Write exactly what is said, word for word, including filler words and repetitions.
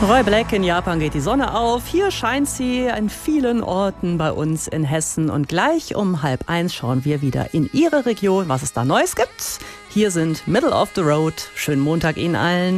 Roy Black, in Japan geht die Sonne auf. Hier scheint sie an vielen Orten bei uns in Hessen. Und gleich um halb eins schauen wir wieder in Ihre Region, was es da Neues gibt. Hier sind Middle of the Road. Schönen Montag Ihnen allen.